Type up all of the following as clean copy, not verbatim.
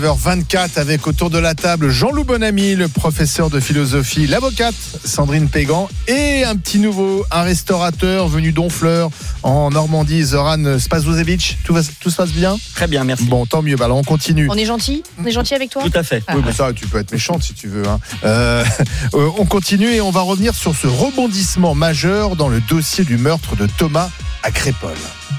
9h24 avec autour de la table Jean-Loup Bonamy, le professeur de philosophie, l'avocate Sandrine Pégan et un petit nouveau, un restaurateur venu d'Honfleur en Normandie, Zoran Spasojevic. Tout se passe bien ? Très bien, merci. Bon, tant mieux. Alors on continue. On est gentil avec toi ? Tout à fait. Oui, mais ça, tu peux être méchante si tu veux. On continue et on va revenir sur ce rebondissement majeur dans le dossier du meurtre de Thomas à Crépol.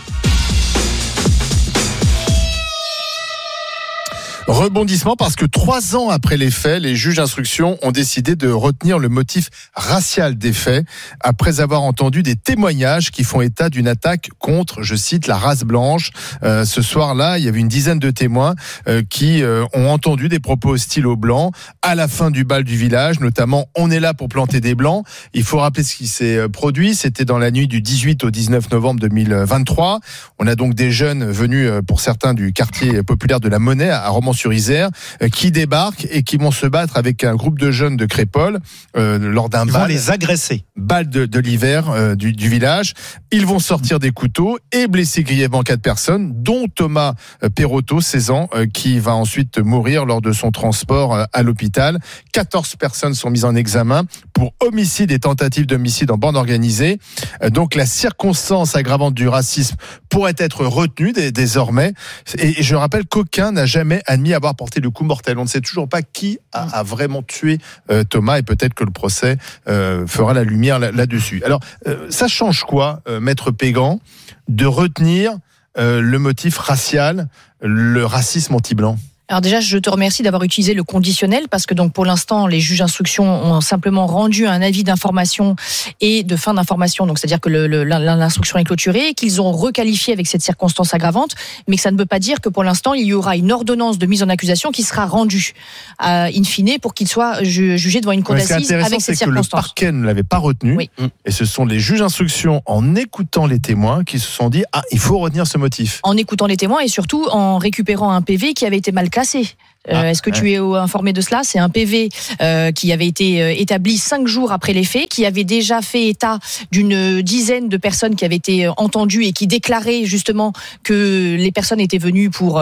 Rebondissement parce que 3 ans après les faits, les juges d'instruction ont décidé de retenir le motif racial des faits après avoir entendu des témoignages qui font état d'une attaque contre, je cite, la race blanche. Ce soir-là, il y avait une dizaine de témoins qui ont entendu des propos hostiles aux blancs à la fin du bal du village, notamment « On est là pour planter des blancs ». Il faut rappeler ce qui s'est produit. C'était dans la nuit du 18 au 19 novembre 2023. On a donc des jeunes venus, pour certains, du quartier populaire de la Monnaie à Romans-sur-Isère, qui débarquent et qui vont se battre avec un groupe de jeunes de Crépol lors d'un bal. Ils vont les agresser. Bal de l'hiver du village. Ils vont sortir des couteaux et blesser grièvement 4 personnes, dont Thomas Perotto, 16 ans, qui va ensuite mourir lors de son transport à l'hôpital. 14 personnes sont mises en examen pour homicide et tentative d'homicide en bande organisée. Donc la circonstance aggravante du racisme pourrait être retenue désormais. Et je rappelle qu'aucun n'a jamais admis avoir porté le coup mortel. On ne sait toujours pas qui a vraiment tué Thomas et peut-être que le procès fera la lumière là-dessus. Alors, ça change quoi, Maître Pégan, de retenir le motif racial, le racisme anti-blanc ? Alors déjà, je te remercie d'avoir utilisé le conditionnel parce que donc pour l'instant, les juges d'instruction ont simplement rendu un avis d'information et de fin d'information. Donc c'est-à-dire que l'instruction est clôturée, qu'ils ont requalifié avec cette circonstance aggravante, mais que ça ne veut pas dire que pour l'instant, il y aura une ordonnance de mise en accusation qui sera rendue in fine pour qu'il soit jugé devant une cour d'assises avec cette circonstance. C'est que le parquet ne l'avait pas retenu, oui. Et ce sont les juges d'instruction, en écoutant les témoins, qui se sont dit « Ah, il faut retenir ce motif ». En écoutant les témoins et surtout en récupérant un PV qui avait été mal classé. Est-ce que tu es informé de cela ? C'est un PV qui avait été établi 5 jours après les faits, qui avait déjà fait état d'une dizaine de personnes qui avaient été entendues et qui déclaraient justement que les personnes étaient venues pour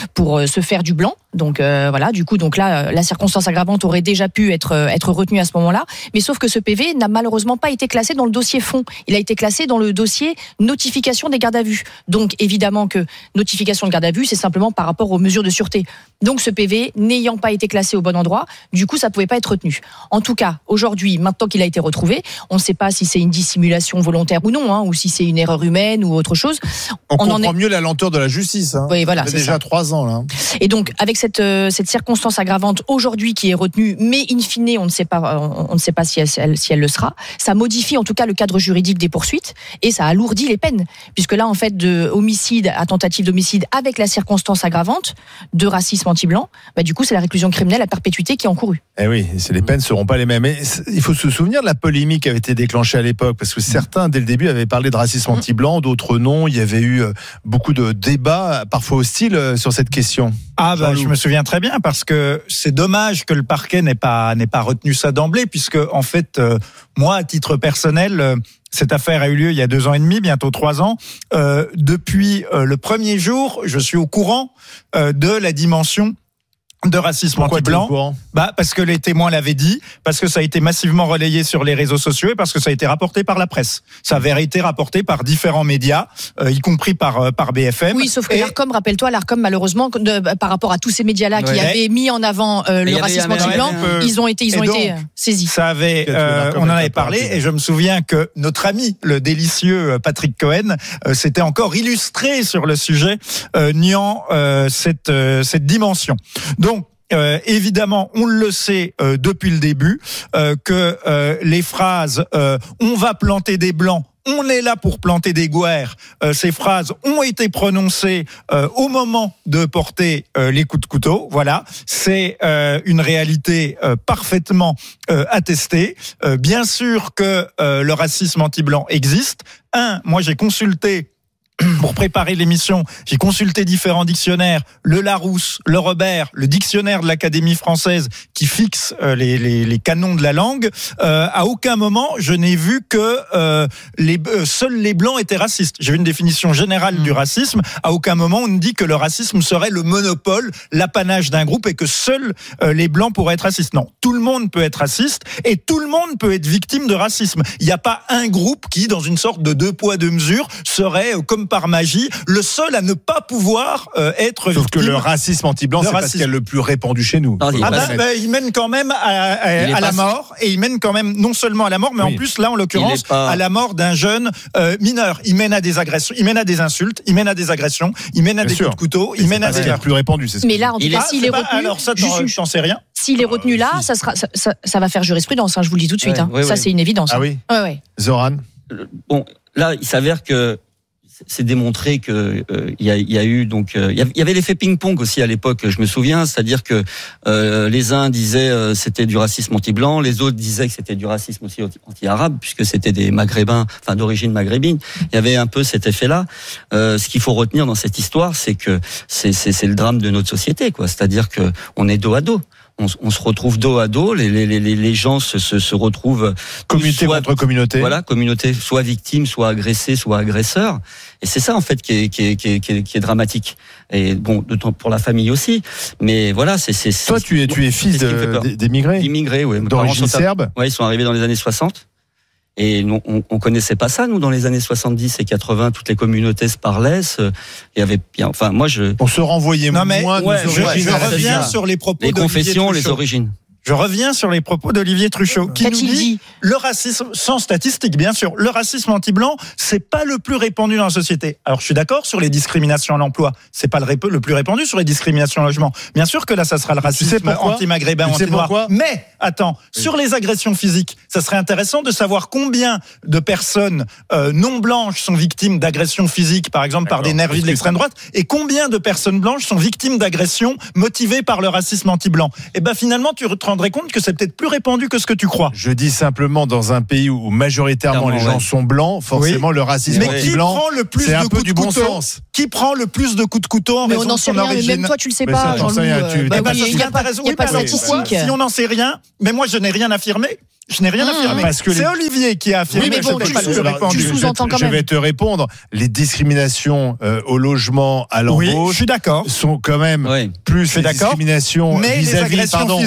se faire du blanc. Donc voilà, du coup, donc là, la circonstance aggravante aurait déjà pu être retenue à ce moment-là. Mais sauf que ce PV n'a malheureusement pas été classé dans le dossier fond. Il a été classé dans le dossier notification des gardes à vue. Donc évidemment que notification de garde à vue, c'est simplement par rapport aux mesures de sûreté. Donc ce PV n'ayant pas été classé au bon endroit, du coup ça pouvait pas être retenu. En tout cas, aujourd'hui, maintenant qu'il a été retrouvé, on ne sait pas si c'est une dissimulation volontaire ou non, ou si c'est une erreur humaine ou autre chose. On comprend mieux la lenteur de la justice. Oui, voilà, c'est déjà ça. 3 ans là. Et donc avec cette circonstance aggravante aujourd'hui qui est retenue, mais in fine on ne sait pas si elle le sera. Ça modifie en tout cas le cadre juridique des poursuites et ça alourdit les peines, puisque là en fait de homicide à tentative d'homicide avec la circonstance aggravante de racisme anti-blanc, du coup c'est la réclusion criminelle à perpétuité qui est encourue. Eh oui, les peines ne seront pas les mêmes. Mais il faut se souvenir de la polémique qui avait été déclenchée à l'époque, parce que certains dès le début avaient parlé de racisme anti-blanc, d'autres non. Il y avait eu beaucoup de débats, parfois hostiles, sur cette question. Je me souviens très bien, parce que c'est dommage que le parquet n'ait pas retenu ça d'emblée, puisque en fait, moi, à titre personnel, cette affaire a eu lieu il y a 2 ans et demi, bientôt 3 ans. Depuis le premier jour, je suis au courant de la dimension de racisme anti-blanc. Parce que les témoins l'avaient dit, parce que ça a été massivement relayé sur les réseaux sociaux et parce que ça a été rapporté par la presse. Ça avait été rapporté par différents médias, y compris par BFM. Oui, sauf que l'ARCOM, rappelle-toi, l'ARCOM malheureusement, par rapport à tous ces médias-là qui avaient mis en avant le racisme anti-blanc, ils ont été saisis. Ça avait, on en avait parlé, et je me souviens que notre ami, le délicieux Patrick Cohen, s'était encore illustré sur le sujet, niant cette dimension. Donc, évidemment, on le sait depuis le début que les phrases on va planter des blancs, on est là pour planter des guerres, ces phrases ont été prononcées au moment de porter les coups de couteau. Voilà, c'est une réalité parfaitement attestée. Bien sûr que le racisme anti-blanc existe. Moi j'ai consulté pour préparer l'émission, j'ai consulté différents dictionnaires, le Larousse, le Robert, le dictionnaire de l'Académie française qui fixe les canons de la langue. À aucun moment, je n'ai vu que seuls les Blancs étaient racistes. J'ai vu une définition générale du racisme. À aucun moment, on ne dit que le racisme serait le monopole, l'apanage d'un groupe et que seuls les Blancs pourraient être racistes. Non, tout le monde peut être raciste et tout le monde peut être victime de racisme. Il n'y a pas un groupe qui, dans une sorte de deux poids, deux mesures, serait, comme par magie, le seul à ne pas pouvoir être victime. Sauf que le racisme anti-blanc, c'est parce qu'il y a le plus répandu chez nous. Non, il mène quand même à la mort, et il mène quand même non seulement à la mort, mais en plus, là, en l'occurrence, à la mort d'un jeune mineur. Il mène à des agressions, il mène à des insultes, il mène à des agressions, il mène à des coups de couteau, il mène à des... C'est le plus répandu, c'est ce Mais là, en tout cas, s'il est retenu... Alors ça, t'en sais rien. S'il est retenu là, ça va faire jurisprudence, je vous le dis tout de suite. Ça, c'est une évidence. Ah oui. Ouais. Zoran. Bon, là, il s'avère que c'est démontré que il y a eu donc il y avait l'effet ping-pong aussi à l'époque, je me souviens, c'est-à-dire que les uns disaient c'était du racisme anti-blanc, les autres disaient que c'était du racisme aussi anti-arabe puisque c'était des maghrébins, enfin d'origine maghrébine. Il y avait un peu cet effet-là. Ce qu'il faut retenir dans cette histoire, c'est que c'est le drame de notre société, quoi. C'est-à-dire que on est dos à dos. On se retrouve dos à dos, les gens se retrouvent communauté contre communauté. Voilà, communauté soit victime, soit agressée, soit agresseur. Et c'est ça en fait qui est dramatique. Et bon, pour la famille aussi. Mais voilà, c'est. Toi, tu es fils d'émigrés. Immigrés, oui. D'origine serbe. Ouais, ils sont arrivés dans les années 60. Et on connaissait pas ça, nous, dans les années 70 et 80, toutes les communautés se parlaient, il y avait, enfin, moi, on se renvoyait moins nos origines. Je reviens sur les propos les confessions, les origines. Je reviens sur les propos d'Olivier Truchot, qui nous dit le racisme, sans statistique bien sûr, le racisme anti-blanc, c'est pas le plus répandu dans la société. Alors je suis d'accord sur les discriminations à l'emploi, c'est pas le plus répandu sur les discriminations au logement. Bien sûr que là ça sera le racisme anti-maghrébin, anti-noir. Mais attends, sur les agressions physiques, ça serait intéressant de savoir combien de personnes non blanches sont victimes d'agressions physiques, par exemple par des nervis de l'extrême droite, et combien de personnes blanches sont victimes d'agressions motivées par le racisme anti-blanc. Et ben finalement tu te rendrais compte que c'est peut-être plus répandu que ce que tu crois. Je dis simplement, dans un pays où majoritairement les gens sont blancs, forcément le racisme anti-blanc, c'est un peu du bon sens. Qui prend le plus de coups de couteau en raison de son origine? Même toi, tu le sais pas, Jean-Loup. Il n'y a pas de statistique. Si on n'en sait rien, mais moi je n'ai rien affirmé. Je n'ai rien affirmé. C'est Olivier qui a affirmé. Oui, mais bon, tu sous-entends quand même. Je vais te répondre. Les discriminations au logement, à l'embauche, je suis d'accord, sont quand même plus les discriminations vis-à-vis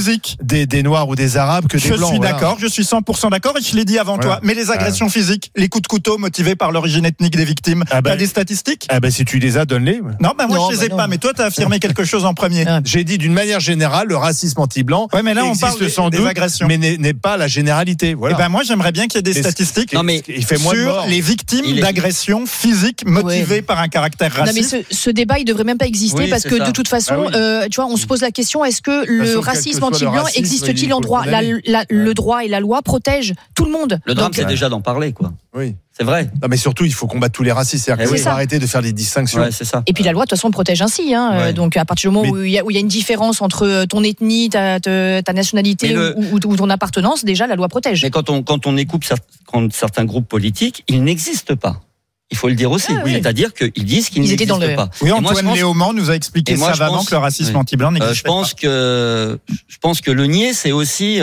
des Noirs ou des Arabes que des Blancs. Je suis d'accord, je suis 100% d'accord et je l'ai dit avant toi. Mais les agressions physiques, les coups de couteau motivés par l'origine ethnique des victimes, t'as des statistiques? Si tu les as, donne-les. Non, moi je les ai pas, mais toi t'as affirmé quelque chose en premier. J'ai dit d'une manière générale, le racisme anti-blanc existe sans doute, mais n'est pas la généralité. Voilà. Et moi j'aimerais bien qu'il y ait des statistiques sur les victimes d'agressions physiques motivées par un caractère raciste. Non mais ce débat il devrait même pas exister parce que de toute façon, tu vois, on se pose la question, est-ce que le racisme anti-blanc existe-t-il en droit? Le droit et la loi protègent tout le monde. Le drame c'est déjà d'en parler, quoi. Oui. C'est vrai. Non, mais surtout, il faut combattre tous les racistes. C'est-à-dire qu'il faut arrêter de faire des distinctions. Ouais, c'est ça. Et puis la loi, de toute façon, protège ainsi. Donc à partir du moment où il y a une différence entre ton ethnie, ta nationalité ou ton appartenance, déjà la loi protège. Mais quand on écoute certains groupes politiques, ils n'existent pas. Il faut le dire aussi. C'est-à-dire qu'ils disent qu'ils n'existent pas. Oui, Antoine Léaumont nous a expliqué savamment que le racisme anti-blanc n'existe pas. Je pense que le nier, c'est aussi,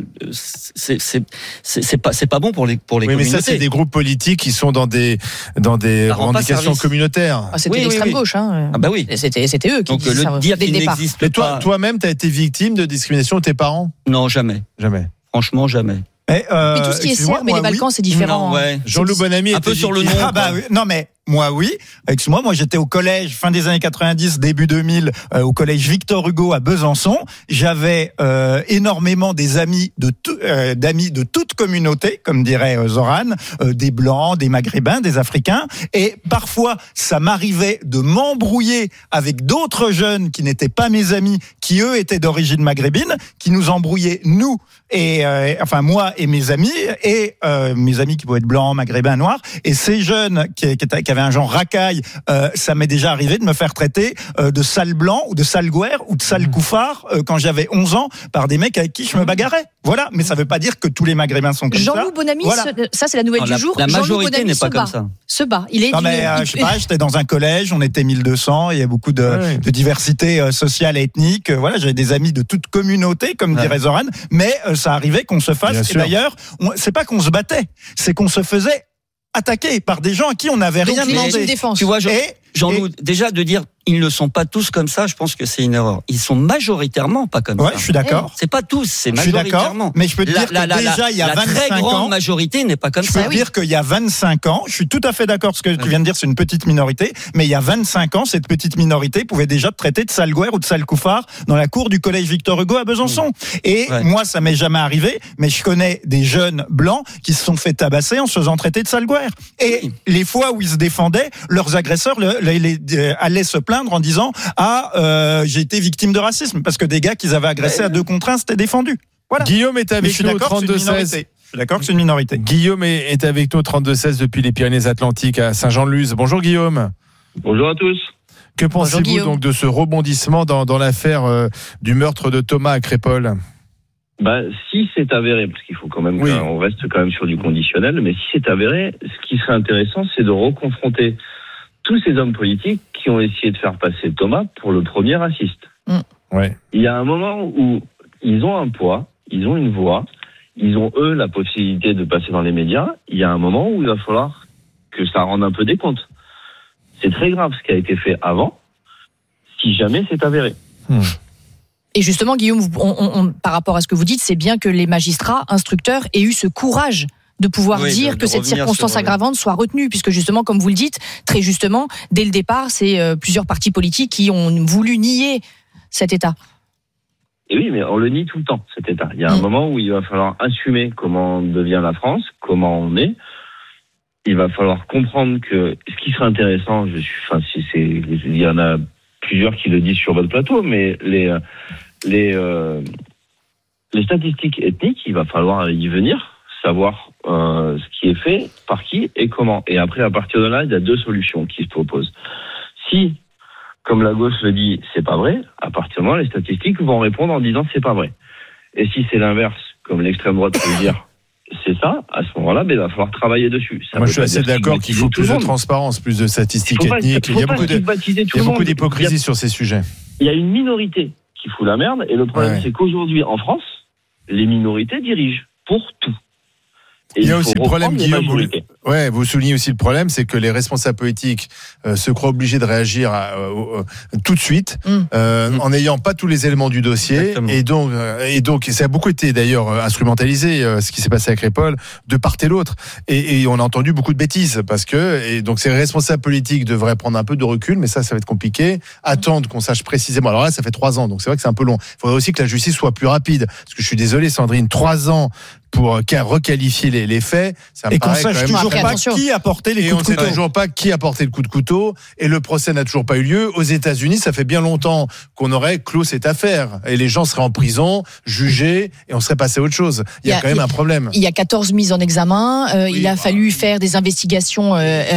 c'est pas bon pour les communautés. Mais ça, c'est des groupes politiques qui sont dans des revendications communautaires. C'était l'extrême gauche, hein. Ah bah oui. C'était eux qui disaient ça. Donc, dire qu'il n'existe pas. Toi-même, t'as été victime de discrimination de tes parents? Non, jamais. Jamais. Franchement, jamais. Mais tout ce qui est serbe et les Balkans, c'est différent. Jean-Loup Bonamy un peu sur le nom. Non mais moi oui. Excuse-moi, j'étais au collège fin des années 90, début 2000, au collège Victor Hugo à Besançon. J'avais énormément d'amis de toute communauté, comme dirait Zoran, des blancs, des maghrébins, des africains, et parfois ça m'arrivait de m'embrouiller avec d'autres jeunes qui n'étaient pas mes amis, qui eux étaient d'origine maghrébine, qui nous embrouillaient nous et moi et mes amis qui pouvaient être blancs, maghrébins, noirs, et ces jeunes qui y avait un genre racaille, ça m'est déjà arrivé de me faire traiter de sale blanc ou de sale gouère ou de sale couffard quand j'avais 11 ans par des mecs avec qui je me bagarrais. Voilà, mais ça veut pas dire que tous les Maghrébins sont comme ça. Jean-Loup Bonamy, voilà. ça c'est la nouvelle du jour. La Jean-Loup majorité Bonamy n'est pas comme ça. Se bat. Il est non mais je sais pas, j'étais dans un collège, on était 1200, il y a beaucoup de diversité sociale et ethnique. Voilà, j'avais des amis de toute communauté, comme dirait Zoran, mais ça arrivait qu'on se fasse. Et d'ailleurs, c'est pas qu'on se battait, c'est qu'on se faisait attaquer par des gens à qui on n'avait rien demandé. Tu vois, Jean-Loup, déjà de dire ils ne sont pas tous comme ça, je pense que c'est une erreur. Ils sont majoritairement pas comme ça. Ouais, je suis d'accord. C'est pas tous, c'est majoritairement. Mais je peux te dire que déjà il y a 25 ans, la très grande majorité n'est pas comme ça. Je peux te dire qu'il y a 25 ans, je suis tout à fait d'accord ce que tu viens de dire, c'est une petite minorité, mais il y a 25 ans, cette petite minorité pouvait déjà te traiter de sale gouère ou de sale couffard dans la cour du collège Victor Hugo à Besançon. Et moi, ça m'est jamais arrivé, mais je connais des jeunes blancs qui se sont fait tabasser en se faisant traiter de sale gouère. Et les fois où ils se défendaient, leurs agresseurs allaient se plaindre en disant j'ai été victime de racisme parce que des gars qu'ils avaient agressés à 2 contre 1 s'étaient défendus. Voilà. Guillaume est avec nous au 32-16. Je suis d'accord que c'est une minorité. Guillaume est avec nous au 32-16 depuis les Pyrénées-Atlantiques à Saint-Jean-de-Luz. Bonjour Guillaume. Bonjour à tous. Que pensez-vous donc de ce rebondissement dans l'affaire du meurtre de Thomas à Crépol ? Si c'est avéré, parce qu'il faut quand même qu'on reste quand même sur du conditionnel, mais si c'est avéré, ce qui serait intéressant, c'est de reconfronter tous ces hommes politiques qui ont essayé de faire passer Thomas pour le premier raciste. Ouais. Il y a un moment où ils ont un poids, ils ont une voix, ils ont eux la possibilité de passer dans les médias. Il y a un moment où il va falloir que ça rende un peu des comptes. C'est très grave ce qui a été fait avant, si jamais c'est avéré. Et justement, Guillaume, par rapport à ce que vous dites, c'est bien que les magistrats, instructeurs aient eu ce courage de pouvoir dire que cette circonstance aggravante soit retenue, puisque justement, comme vous le dites, très justement, dès le départ, c'est plusieurs partis politiques qui ont voulu nier cet État. Et oui, mais on le nie tout le temps, cet État. Il y a un moment où il va falloir assumer comment devient la France, comment on est. Il va falloir comprendre que ce qui serait intéressant, il y en a plusieurs qui le disent sur votre plateau, mais les statistiques ethniques, il va falloir y venir, savoir ce qui est fait, par qui et comment. Et après, à partir de là, il y a 2 solutions qui se proposent. Si, comme la gauche le dit, c'est pas vrai, à partir de là, les statistiques vont répondre en disant c'est pas vrai. Et si c'est l'inverse, comme l'extrême droite peut dire, c'est ça, à ce moment-là, il va falloir travailler dessus. Moi, je suis assez d'accord qu'il faut plus de transparence, plus de statistiques ethniques. Il y a beaucoup d'hypocrisie sur ces sujets. Il y a une minorité qui fout la merde, et le problème, c'est qu'aujourd'hui, en France, les minorités dirigent pour tout. Et il y a aussi le problème, Guillaume, vous soulignez aussi le problème, c'est que les responsables politiques se croient obligés de réagir tout de suite, en n'ayant pas tous les éléments du dossier. Et donc, ça a beaucoup été d'ailleurs instrumentalisé, ce qui s'est passé à Crépol, de part et l'autre. Et on a entendu beaucoup de bêtises, et donc ces responsables politiques devraient prendre un peu de recul, mais ça va être compliqué. Attendre qu'on sache précisément. Alors là, ça fait 3 ans, donc c'est vrai que c'est un peu long. Il faudrait aussi que la justice soit plus rapide, parce que je suis désolé, Sandrine, 3 ans pour requalifier les faits, ça me paraît quand même... Et qu'on sache toujours pas qui a porté les coups de couteau. Et on ne sait toujours pas qui a porté le coup de couteau, et le procès n'a toujours pas eu lieu. Aux États-Unis, ça fait bien longtemps qu'on aurait clos cette affaire, et les gens seraient en prison, jugés, et on serait passé à autre chose. Il y a quand même un problème. Il y a 14 mises en examen, il a fallu faire des investigations,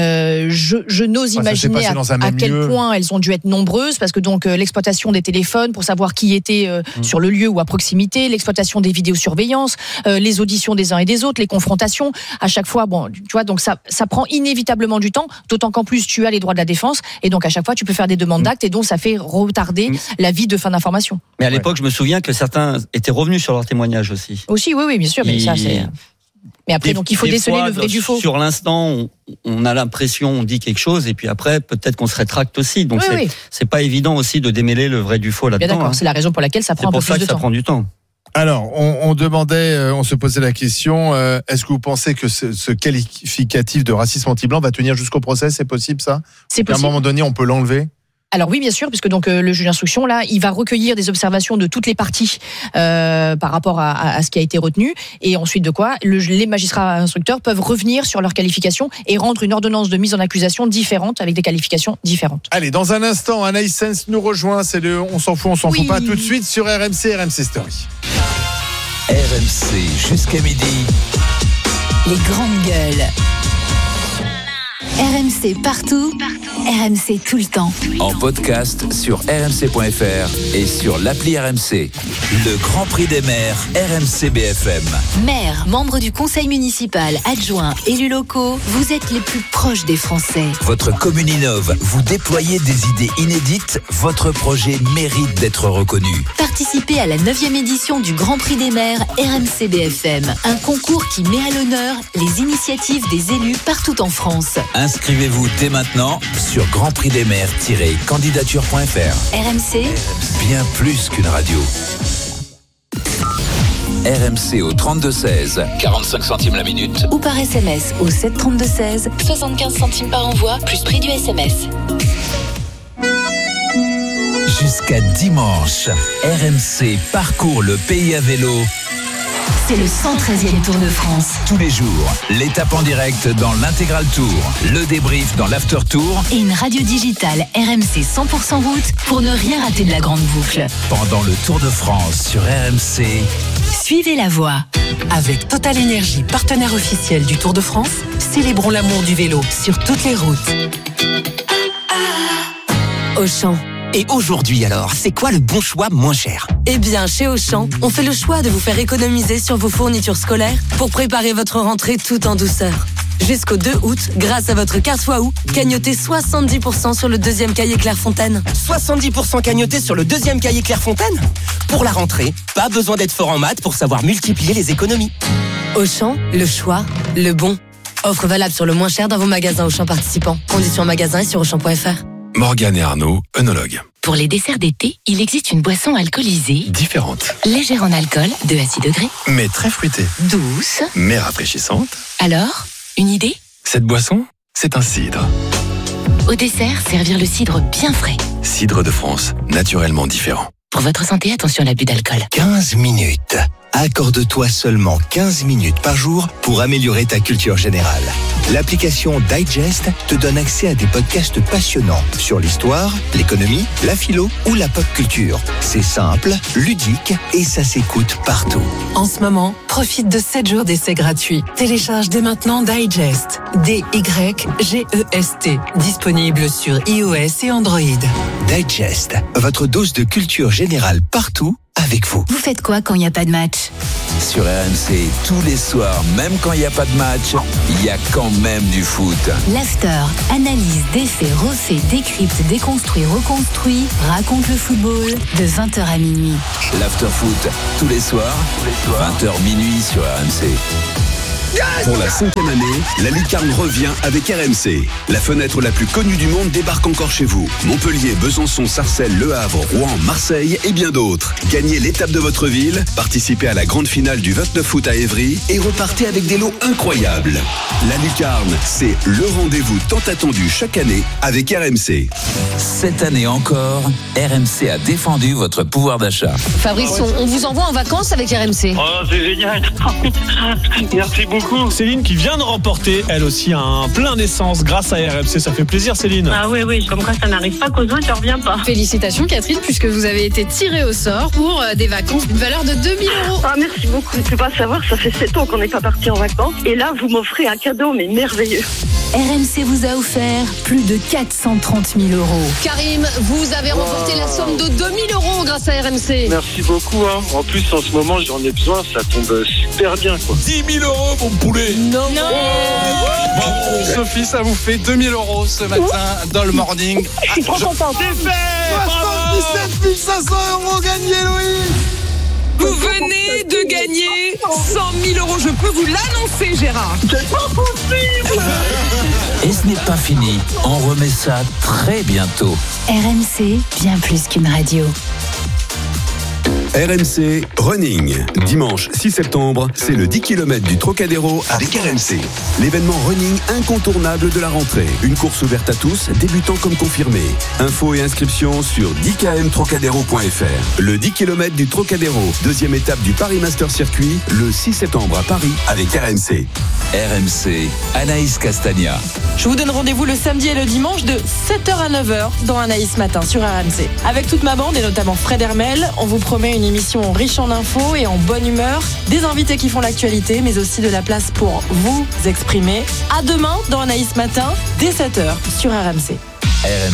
je n'ose imaginer à quel point elles ont dû être nombreuses, parce que donc l'exploitation des téléphones pour savoir qui était sur le lieu ou à proximité, l'exploitation des vidéosurveillances, les auditions des uns et des autres, les confrontations, à chaque fois, tu vois, donc ça prend inévitablement du temps, d'autant qu'en plus tu as les droits de la défense, et donc à chaque fois tu peux faire des demandes d'actes, et donc ça fait retarder la vie de fin d'information. Mais à l'époque, je me souviens que certains étaient revenus sur leur témoignage aussi. Oui, bien sûr, mais ça c'est... Mais après, donc il faut déceler le vrai du faux. Sur l'instant, on a l'impression, on dit quelque chose, et puis après, peut-être qu'on se rétracte aussi. Donc c'est pas évident aussi de démêler le vrai du faux là-dedans. Bien d'accord, c'est la raison pour laquelle ça prend un peu plus de temps. C'est pour ça que ça prend du temps. Alors, on se posait la question, est-ce que vous pensez que ce qualificatif de racisme anti-blanc va tenir jusqu'au procès ? C'est possible, ça ? C'est possible. À un moment donné, on peut l'enlever ? Alors oui, bien sûr, puisque donc le juge d'instruction, là, il va recueillir des observations de toutes les parties par rapport à ce qui a été retenu, et ensuite de quoi les magistrats instructeurs peuvent revenir sur leurs qualifications et rendre une ordonnance de mise en accusation différente, avec des qualifications différentes. Allez, dans un instant, Anaïs Sens nous rejoint, c'est le on s'en fout pas, tout de suite sur RMC Story. RMC jusqu'à midi. Les grandes gueules. RMC partout, RMC tout le temps. En podcast sur rmc.fr et sur l'appli RMC. Le Grand Prix des maires RMC BFM. Maire, membre du conseil municipal, adjoint, élus locaux, vous êtes les plus proches des Français. Votre commune innove, vous déployez des idées inédites, votre projet mérite d'être reconnu. Participez à la 9e édition du Grand Prix des maires RMC BFM, un concours qui met à l'honneur les initiatives des élus partout en France. Inscrivez-vous dès maintenant sur grandprixdesmaires-candidature.fr. RMC, Bien plus qu'une radio. RMC au 32-16, 45 centimes la minute. ou par SMS au 732-16, 75 centimes par envoi, plus prix du SMS. Jusqu'à dimanche, RMC parcourt le pays à vélo. C'est le 113e Tour de France. Tous les jours, l'étape en direct dans l'intégral tour, le débrief dans l'after tour, Et une radio digitale RMC 100% route pour ne rien rater de la grande boucle. pendant le Tour de France sur RMC. Suivez la voie. Avec Total Énergie, partenaire officiel du Tour de France, célébrons l'amour du vélo sur toutes les routes. Auchan. Et aujourd'hui alors, c'est quoi le bon choix moins cher ? Eh bien, chez Auchan, on fait le choix de vous faire économiser sur vos fournitures scolaires pour préparer votre rentrée tout en douceur. Jusqu'au 2 août, grâce à votre carte Wahoo, cagnotez 70% sur le deuxième cahier Clairefontaine. 70% cagnoté sur le deuxième cahier Clairefontaine ? Pour la rentrée, pas besoin d'être fort en maths pour savoir multiplier les économies. Auchan, le choix, le bon. Offre valable sur le moins cher dans vos magasins Auchan participants. Conditions en magasin et sur Auchan.fr. Morgane et Arnaud, œnologues. Pour les desserts d'été, il existe une boisson alcoolisée, Différentes, légère en alcool, 2 à 6 degrés, mais très fruitées, douce. mais rafraîchissantes. Alors, une idée ? Cette boisson, c'est un cidre. Au dessert, servir le cidre bien frais. Cidre de France, naturellement différent. Pour votre santé, attention à l'abus d'alcool. 15 minutes. Accorde-toi seulement 15 minutes par jour pour améliorer ta culture générale. L'application Digest te donne accès à des podcasts passionnants sur l'histoire, l'économie, la philo ou la pop culture. C'est simple, ludique et ça s'écoute partout. En ce moment, profite de 7 jours d'essai gratuit. Télécharge dès maintenant Digest. D-Y-G-E-S-T. Disponible sur iOS et Android. Digest, votre dose de culture générale partout avec vous. Vous faites quoi quand il n'y a pas de match ? Sur RMC, tous les soirs, même quand il n'y a pas de match, il y a quand même du foot. L'After, analyse, défait, refait, décrypte, déconstruit, reconstruit, raconte le football de 20h à minuit. L'after foot, tous les soirs, 20h minuit sur RMC. Pour la 5e année, la lucarne revient avec RMC. La fenêtre la plus connue du monde débarque encore chez vous. Montpellier, Besançon, Sarcelles, Le Havre, Rouen, Marseille et bien d'autres. Gagnez l'étape de votre ville, participez à la grande finale du 29 août à Évry et repartez avec des lots incroyables. La lucarne, c'est le rendez-vous tant attendu chaque année avec RMC. Cette année encore, RMC a défendu votre pouvoir d'achat. Fabrice, on vous envoie en vacances avec RMC. Oh, c'est génial. Merci beaucoup. Céline qui vient de remporter, elle aussi, un plein d'essence grâce à RMC. Ça fait plaisir, Céline. Ah oui, comme quoi ça n'arrive pas qu'aux autres, ça revient pas. Félicitations, Catherine, puisque vous avez été tirée au sort pour des vacances d'une valeur de 2 000 €. Ah, merci beaucoup. Je peux pas savoir, ça fait 7 ans qu'on n'est pas parti en vacances. Et là, vous m'offrez un cadeau, mais merveilleux. RMC vous a offert plus de 430 000 €. Karim, vous avez remporté la somme de 2 000 € grâce à RMC. Merci beaucoup. En plus, en ce moment, j'en ai besoin. Ça tombe super bien, quoi. 10 000 €, mon poulet. Non. Bravo, Sophie, ça vous fait 2 000 € ce matin dans le morning. Je suis trop contente. C'est fait. 77 500 € gagnés, Louis. Vous venez de gagner 100 000 €. Je peux vous l'annoncer, Gérard. C'est pas possible. Et ce n'est pas fini, on remet ça très bientôt. RMC, bien plus qu'une radio. RMC Running. Dimanche 6 septembre, c'est le 10 km du Trocadéro avec RMC. L'événement running incontournable de la rentrée. Une course ouverte à tous, débutants comme confirmés. Infos et inscriptions sur 10kmtrocadéro.fr. Le 10 km du Trocadéro, deuxième étape du Paris Master Circuit, le 6 septembre à Paris avec RMC. RMC, Anaïs Castagna. Je vous donne rendez-vous le samedi et le dimanche de 7h à 9h dans Anaïs Matin sur RMC. Avec toute ma bande et notamment Fred Hermel, on vous promet une émission riche en infos et en bonne humeur, des invités qui font l'actualité, mais aussi de la place pour vous exprimer. À demain dans Anaïs Matin, dès 7h sur RMC. RMC.